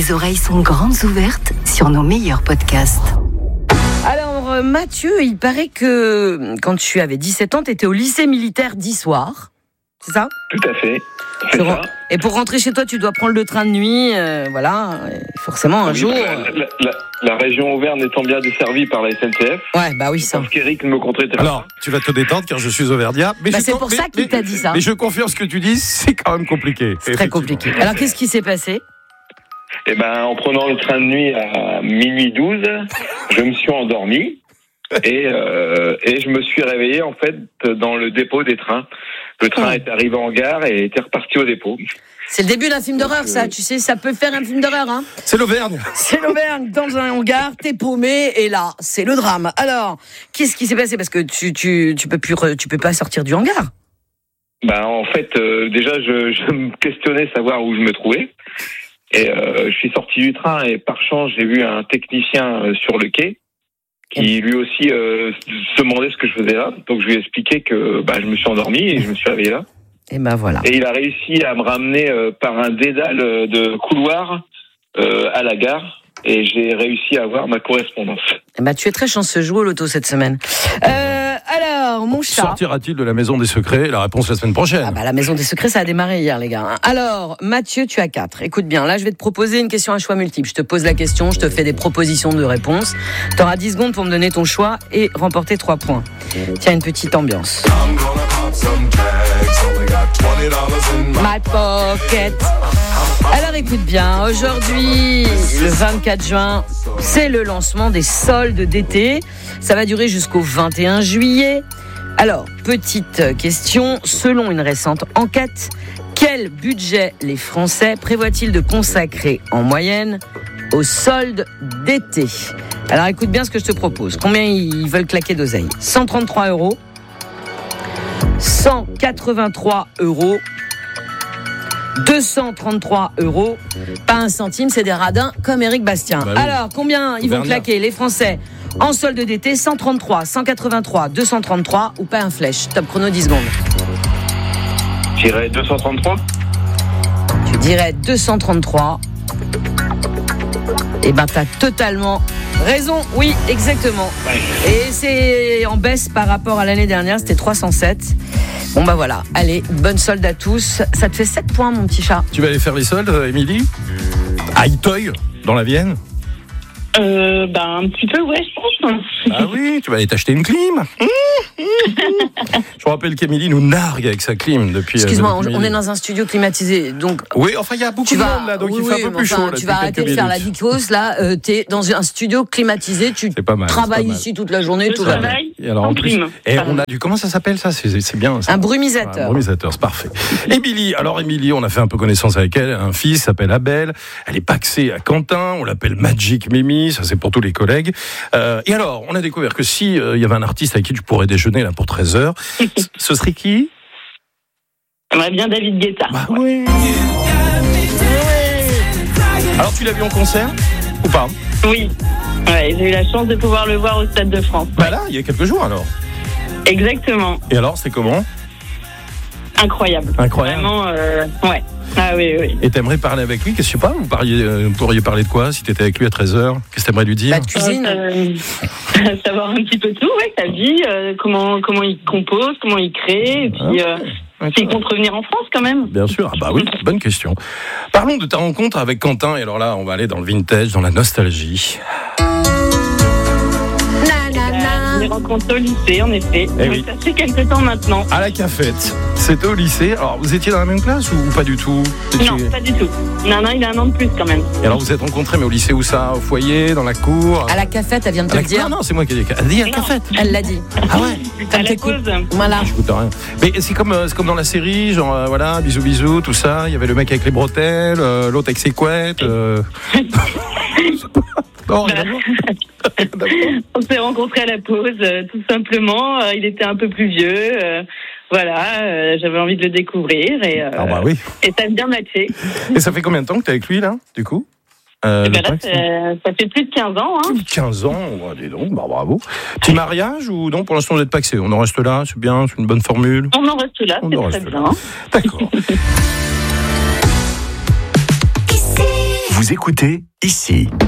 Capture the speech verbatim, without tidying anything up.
les oreilles sont grandes ouvertes sur nos meilleurs podcasts. Alors euh, Mathieu, il paraît que quand tu avais dix-sept ans, tu étais au lycée militaire d'Issoire, c'est ça ? Tout à fait. C'est Pour- ça. Et pour rentrer chez toi, tu dois prendre le train de nuit, euh, voilà, et forcément un Oui, jour... La, la- la- la région Auvergne étant bien desservie par la S N C F. Ouais, bah oui, Je ça. pense qu'Éric me contredira. Alors, tu vas te détendre car je suis auvergnat. Mais Bah, je c'est com- pour mais- ça qu'il mais- t'a dit ça. Mais je confirme ce que tu dis, c'est quand même compliqué. C'est très compliqué. Alors qu'est-ce qui s'est passé ? Eh ben, en prenant le train de nuit à minuit douze, je me suis endormi et, euh, et je me suis réveillé en fait dans le dépôt des trains. Le train Oh. est arrivé en gare et était reparti au dépôt. C'est le début d'un film d'horreur, ça. Tu sais, ça peut faire un film d'horreur, hein. C'est l'Auvergne. C'est l'Auvergne, dans un hangar, t'es paumé, et là, c'est le drame. Alors, qu'est-ce qui s'est passé ? Parce que tu, tu, tu peux plus, re- tu peux pas sortir du hangar. Ben, en fait, euh, déjà, je, je me questionnais savoir où je me trouvais. Et euh, je suis sorti du train et par chance, j'ai vu un technicien euh, sur le quai qui lui aussi euh, se demandait ce que je faisais là. Donc, je lui ai expliqué que bah, je me suis endormi et je me suis réveillé là. Et ben voilà. Et il a réussi à me ramener euh, par un dédale euh, de couloir euh, à la gare. Et j'ai réussi à avoir ma correspondance. Eh ben, tu es très chanceux, joue au loto cette semaine. Euh, alors, mon chat. Sortira-t-il de la maison des secrets ? La réponse la semaine prochaine. Ah bah, la maison des secrets, ça a démarré hier, les gars. Alors, Mathieu, tu as quatre. Écoute bien, là, je vais te proposer une question à choix multiple. Je te pose la question, je te fais des propositions de réponse. Tu auras dix secondes pour me donner ton choix et remporter trois points. Tiens, une petite ambiance. My pocket. Alors écoute bien, aujourd'hui, le vingt-quatre juin, c'est le lancement des soldes d'été. Ça va durer jusqu'au vingt et un juillet. Alors, petite question, selon une récente enquête, quel budget les Français prévoient-ils de consacrer en moyenne aux soldes d'été ? Alors écoute bien ce que je te propose. Combien ils veulent claquer d'oseille ? cent trente-trois euros, cent quatre-vingt-trois euros, deux cent trente-trois euros, pas un centime, c'est des radins comme Éric Bastien. Bah oui. Alors, combien ils vont Auvergnat. claquer les Français en solde d'été ? Cent trente-trois, cent quatre-vingt-trois, deux cent trente-trois ou pas un flèche ? Top chrono, dix secondes. J'irai deux cent trente-trois. Tu dirais deux cent trente-trois. Eh ben, t'as totalement raison. Oui, exactement. Et c'est en baisse par rapport à l'année dernière, c'était trois cent sept. Bon bah voilà, allez, bonne solde à tous. Ça te fait sept points, mon petit chat. Tu vas aller faire les soldes, Émilie ? À Iteuil, dans la Vienne ? Euh, ben, un petit peu, ouais, je pense. Ah oui, tu vas aller t'acheter une clim. Je vous rappelle qu'Émilie nous nargue avec sa clim depuis... Excuse-moi, euh, on, depuis on est midi. dans un studio climatisé, donc... Oui, enfin, il y a beaucoup Tu de vas, monde là, donc oui, il fait oui, un peu mais plus enfin, chaud. Là, tu depuis vas arrêter de quelques faire la minutes. dicose, là, euh, t'es dans un studio climatisé, tu C'est pas mal, c'est travailles pas mal. ici toute la journée, Je tout va bien. travaille Et alors, en en plus, prime. et Pardon. on a du... Comment ça s'appelle ça ? C'est, c'est bien. Ça. Un brumisateur. Un brumisateur, c'est parfait. Émilie, alors Émilie, on a fait un peu connaissance avec elle. Un fils s'appelle Abel. Elle est paxée à Quentin. On l'appelle Magic Mimi. Ça, c'est pour tous les collègues. Euh, et alors, on a découvert que si il euh, y avait un artiste avec qui tu pourrais déjeuner là pour treize heures, ce serait qui ? J'aimerais bien David Guetta. Bah ouais. Alors, tu l'as vu en concert ou pas ? Oui. Ouais, j'ai eu la chance de pouvoir le voir au Stade de France. Bah là, il y a quelques jours alors. Exactement. Et alors, c'est comment ? Incroyable. Incroyable. Vraiment, euh, ouais. Ah oui, oui. Et t'aimerais parler avec lui ? Qu'est-ce que je sais pas ? Vous parliez, euh, vous pourriez parler de quoi si t'étais avec lui à treize heures ? Qu'est-ce que t'aimerais lui dire ? Bah, de cuisine. Euh, savoir un petit peu tout, ouais, sa vie, euh, comment, comment il compose, comment il crée, et puis euh, Ouais, s'il compte revenir en France quand même. Bien sûr, ah bah oui, bonne question. Parlons de ta rencontre avec Quentin, et alors là, on va aller dans le vintage, dans la nostalgie. On est rencontrés au lycée, en effet. Eh Donc, oui. ça fait quelques temps maintenant. À la cafette, c'était au lycée. Alors, vous étiez dans la même classe ou pas du tout ? Vous Non, étiez- pas du tout. Non, non, il a un an de plus quand même. Et alors, vous êtes rencontrés, mais au lycée où ça ? Au foyer, dans la cour ? À la cafette, elle vient de te À la- le dire. Non, non, c'est moi qui ai dit. Elle a dit à la Non. cafette. Elle l'a dit. Ah ouais ? À la t'écoute. cause. Voilà. J'écoute rien. Mais c'est comme, euh, c'est comme dans la série, genre, euh, voilà, bisous, bisous, tout ça. Il y avait le mec avec les bretelles, euh, l'autre avec ses couettes. Euh... non, rien à voir. D'accord. On s'est rencontrés à la pause, euh, tout simplement. Euh, il était un peu plus vieux. euh, voilà, euh, j'avais envie de le découvrir. Et, euh, Ah bah oui. et ça a bien matché. Et ça fait combien de temps que t'es avec lui, là, du coup euh, Et le ben là, Pax, ça, ça fait plus de quinze ans. Hein. quinze ans, oh, dis donc, bah, bravo. Petit mariage ou non? Pour l'instant, vous n'êtes pas paxé. On en reste là, c'est bien, c'est une bonne formule. On en reste là, On c'est en très reste bien. là. D'accord. Vous écoutez ici.